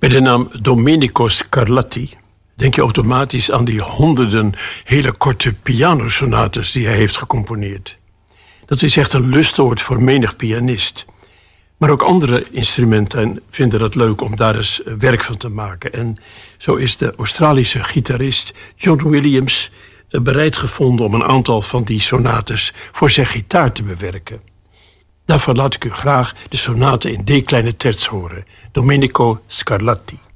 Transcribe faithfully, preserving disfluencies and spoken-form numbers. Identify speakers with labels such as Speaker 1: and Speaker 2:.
Speaker 1: Bij de naam Domenico Scarlatti denk je automatisch aan die honderden hele korte pianosonates die hij heeft gecomponeerd. Dat is echt een lustoord voor menig pianist. Maar ook andere instrumenten vinden het leuk om daar eens werk van te maken. En zo is de Australische gitarist John Williams bereid gevonden om een aantal van die sonates voor zijn gitaar te bewerken. Daarvan laat ik u graag de sonate in D kleine terts horen. Domenico Scarlatti.